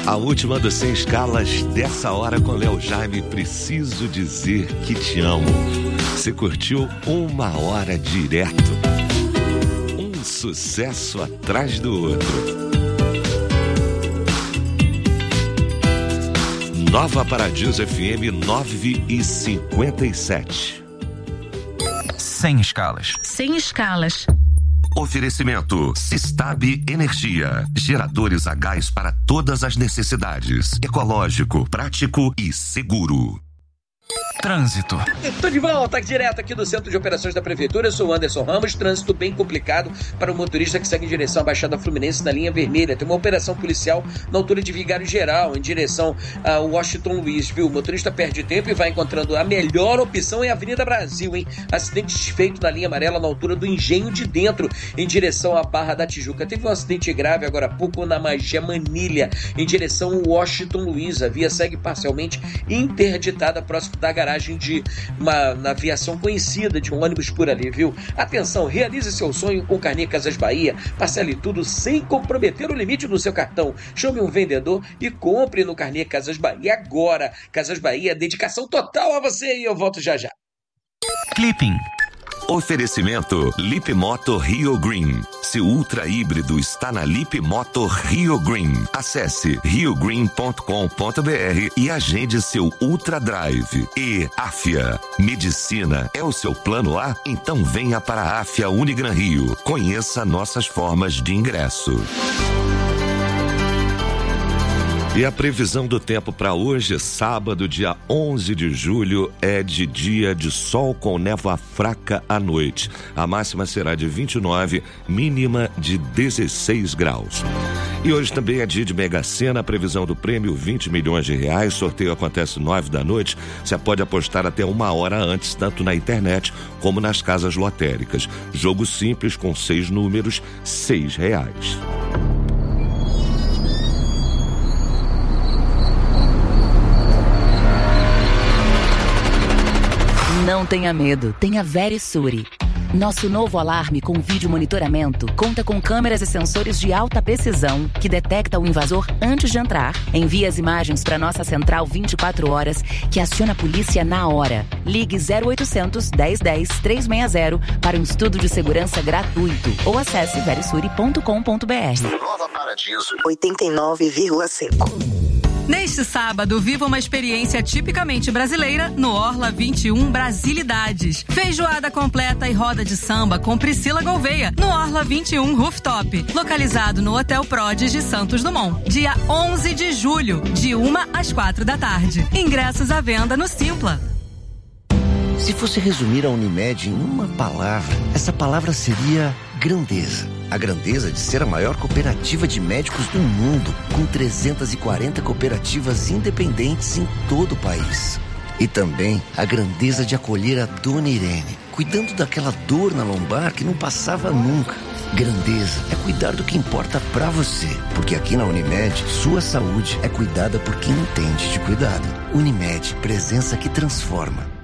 A última dos 100 escalas dessa hora com Léo Jaime, preciso dizer que te amo. Você curtiu 1 hora direto. Um sucesso atrás do outro. Nova Paradiso FM 9h57. 100 escalas. 100 escalas. Oferecimento Sistab Energia. Geradores a gás para todas as necessidades. Ecológico, prático e seguro. Trânsito. Estou de volta direto aqui do Centro de Operações da Prefeitura. Eu sou o Anderson Ramos. Trânsito bem complicado para o motorista que segue em direção à Baixada Fluminense na linha vermelha. Tem uma operação policial na altura de Vigário Geral, em direção a Washington Luiz, viu? O motorista perde tempo e vai encontrando a melhor opção em Avenida Brasil, hein? Acidente desfeito na linha amarela na altura do Engenho de Dentro, em direção à Barra da Tijuca. Teve um acidente grave agora há pouco na Magé Manilha, em direção ao Washington Luiz. A via segue parcialmente interditada próximo da garagem de uma aviação conhecida de um ônibus por ali, viu? Atenção, realize seu sonho com Carnê Casas Bahia. Parcele tudo sem comprometer o limite do seu cartão. Chame um vendedor e compre no Carnê Casas Bahia agora. Casas Bahia, dedicação total a você e eu volto já já. Clipping. Oferecimento Lip Moto Rio Green. Seu ultra híbrido está na Lip Moto Rio Green. Acesse riogreen.com.br e agende seu Ultra Drive. E Afia. Medicina é o seu plano A? Então venha para a Afia Unigran Rio. Conheça nossas formas de ingresso. E a previsão do tempo para hoje, sábado, dia 11 de julho, é de dia de sol com névoa fraca à noite. A máxima será de 29, mínima de 16 graus. E hoje também é dia de Mega Sena, a previsão do prêmio 20 milhões de reais, sorteio acontece 9 da noite, você pode apostar até 1 hora antes, tanto na internet como nas casas lotéricas. Jogo simples com 6 números, R$6. Não tenha medo, tenha Verisure. Nosso novo alarme com vídeo monitoramento conta com câmeras e sensores de alta precisão que detecta o invasor antes de entrar. Envia as imagens para nossa central 24 horas que aciona a polícia na hora. Ligue 0800 1010 360 para um estudo de segurança gratuito ou acesse verisure.com.br. Nova Paradiso 89,5. Neste sábado, viva uma experiência tipicamente brasileira no Orla 21 Brasilidades. Feijoada completa e roda de samba com Priscila Gouveia no Orla 21 Rooftop, localizado no Hotel Prodes de Santos Dumont. Dia 11 de julho, de 1 às 4 da tarde. Ingressos à venda no Simpla. Se fosse resumir a Unimed em uma palavra, essa palavra seria grandeza. A grandeza de ser a maior cooperativa de médicos do mundo, com 340 cooperativas independentes em todo o país. E também a grandeza de acolher a Dona Irene, cuidando daquela dor na lombar que não passava nunca. Grandeza é cuidar do que importa pra você, porque aqui na Unimed, sua saúde é cuidada por quem entende de cuidado. Unimed, presença que transforma.